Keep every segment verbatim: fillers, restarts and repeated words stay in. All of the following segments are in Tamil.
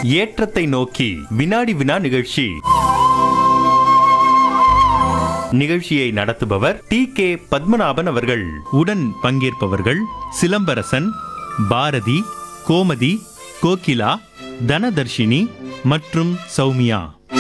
ஏற்றத்தை நோக்கி வினாடி வினா நிகழ்ச்சி. நிகழ்ச்சியை நடத்துபவர் டி கே பத்மநாபன் அவர்கள். உடன் பங்கேற்பவர்கள் சிலம்பரசன், பாரதி, கோமதி, கோகிலா, தனதர்ஷினி மற்றும் சௌமியா.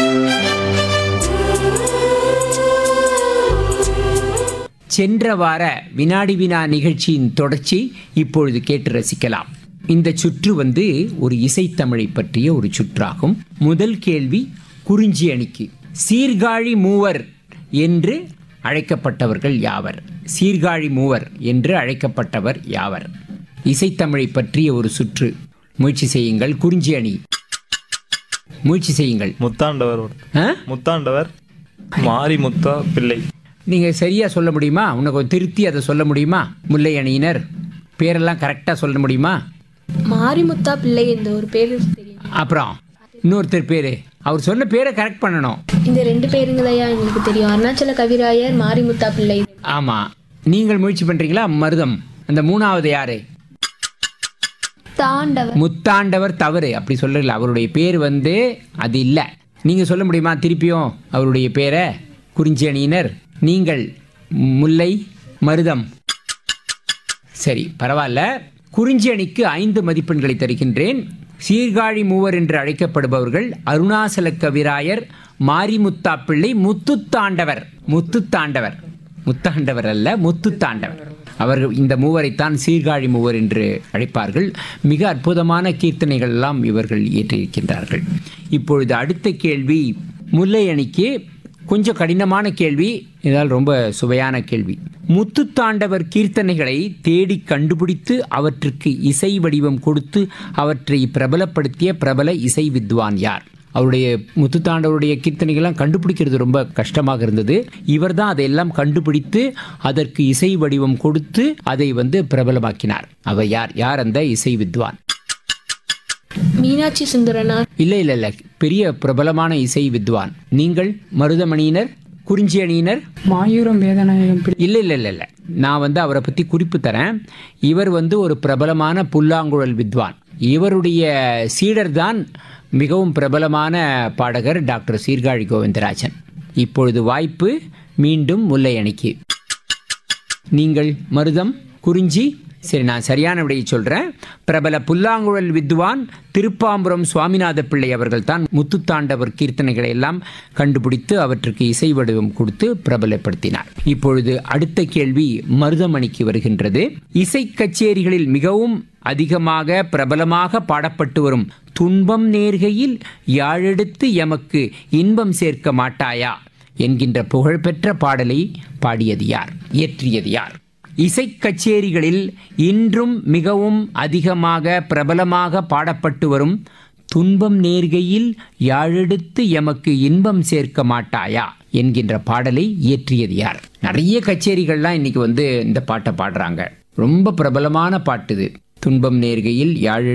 சென்ற வார வினாடி வினா நிகழ்ச்சியின் தொடர்ச்சி இப்பொழுது கேட்டு ரசிக்கலாம். இந்த சுற்று வந்து ஒரு இசைத்தமிழை பற்றிய ஒரு சுற்றாகும். முதல் கேள்வி குறிஞ்சி அணிக்கு. சீர்காழி மூவர் என்று அழைக்கப்பட்டவர்கள் யாவர்? சீர்காழி மூவர் என்று அழைக்கப்பட்டவர் யாவர்? இசைத்தமிழை பற்றிய ஒரு சுற்று. முயற்சி செய்யுங்கள். குறிஞ்சி அணி முயற்சி செய்யுங்கள். முத்தாண்டவர் முத்தாண்டவர் மாரி முத்தா பிள்ளை. நீங்கள் சரியாக சொல்ல முடியுமா? உனக்கு கொஞ்சம் திருத்தி அதை சொல்ல முடியுமா? முல்லை அணியினர் பேரெல்லாம் கரெக்டாக சொல்ல முடியுமா? மாரிமுத்தா பிள்ளை என்ற ஒரு பேர் தெரியும். அப்புறம் இன்னொருத்தர் பேர், அவர் சொன்ன பேரை கரெக்ட் பண்ணணும். இந்த ரெண்டு பேருங்களையா எங்களுக்கு தெரியும். அருணாச்சல கவிராயர், மாரிமுத்தா பிள்ளை. ஆமாம், நீங்கள் முயற்சி பண்ணுறீங்களா? மருதம். அந்த மூணாவது யாரு? தாண்டவர். முத்தாண்டவர் தவறு, அப்படி சொல்லல. அவருடைய பேர் வந்து அது இல்லை. நீங்கள் சொல்ல முடியுமா திருப்பியும் அவருடைய பேரை? குறிஞ்சி அணியினர் நீங்கள் முல்லை, மருதம். சரி, பரவாயில்ல. குறிஞ்சி அணிக்கு ஐந்து மதிப்பெண்களை தருகின்றேன். சீர்காழி மூவர் என்று அழைக்கப்படுபவர்கள் அருணாசல கவிராயர், மாரிமுத்தா பிள்ளை, முத்துத்தாண்டவர். முத்துத்தாண்டவர் முத்தாண்டவர் அல்ல, முத்துத்தாண்டவர். அவர்கள் இந்த மூவரைத்தான் சீர்காழி மூவர் என்று அழைப்பார்கள். மிக அற்புதமான கீர்த்தனைகள் எல்லாம் இவர்கள் இயற்றியிருக்கின்றார்கள். இப்பொழுது அடுத்த கேள்வி முல்லை அணிக்கு. கொஞ்சம் கடினமான கேள்வி, இதால் ரொம்ப சுவையான கேள்வி. முத்துத்தாண்டவர் கீர்த்தனைகளை தேடி கண்டுபிடித்து அவற்றுக்கு இசை வடிவம் கொடுத்து அவற்றை பிரபலப்படுத்திய பிரபல இசை வித்வான் யார்? அவருடைய முத்துத்தாண்டவருடைய கீர்த்தனைகள்லாம் கண்டுபிடிக்கிறது ரொம்ப கஷ்டமாக இருந்தது. இவர் தான் அதையெல்லாம் கண்டுபிடித்து அதற்கு இசை வடிவம் கொடுத்து அதை வந்து பிரபலமாக்கினார். அவர் யார்? யார் அந்த இசை வித்வான்? மீனாட்சி சுந்தரனார். இல்லை இல்லை இல்லை, பெரிய பிரபலமான இசை வித்வான். நீங்கள் மருதமணியினர், குறிஞ்சி அணியினர்? மாயூரம் வேதநாயகம். இல்லை இல்லை இல்லை இல்லை, நான் வந்து அவரை பற்றி குறிப்பு தரேன். இவர் வந்து ஒரு பிரபலமான புல்லாங்குழல் வித்வான். இவருடைய சீடர் தான் மிகவும் பிரபலமான பாடகர் டாக்டர் சீர்காழி கோவிந்தராஜன். இப்பொழுது வாய்ப்பு மீண்டும் முல்லை அணிக்கு. நீங்கள் மருதம், குறிஞ்சி. சரி, நான் சரியான விடையை சொல்கிறேன். பிரபல புல்லாங்குழல் வித்வான் திருப்பாம்புரம் சுவாமிநாத பிள்ளை அவர்கள் தான் முத்துத்தாண்டவர் கீர்த்தனைகளை எல்லாம் கண்டுபிடித்து அவற்றுக்கு இசை வடிவம் கொடுத்து பிரபலப்படுத்தினார். இப்பொழுது அடுத்த கேள்வி மருதமணிக்கு வருகின்றது. இசை கச்சேரிகளில் மிகவும் அதிகமாக பிரபலமாக பாடப்பட்டு வரும் துன்பம் நேர்கையில் யாழெடுத்து எமக்கு இன்பம் சேர்க்க மாட்டாயா என்கின்ற புகழ்பெற்ற பாடலை பாடியது யார்? இயற்றியது யார்? இசை கச்சேரிகளில் இன்றும் மிகவும் அதிகமாக பிரபலமாக பாடப்பட்டு வரும் துன்பம் நேர்கையில் யாழெடுத்து எமக்கு இன்பம் சேர்க்க மாட்டாயா என்கின்ற பாடலை இயற்றியது யார்? நிறைய கச்சேரிகள்லாம் இன்னைக்கு வந்து இந்த பாட்டை பாடுறாங்க. ரொம்ப பிரபலமான பாட்டு இது. துன்பம் நேர்கையில் யாழ்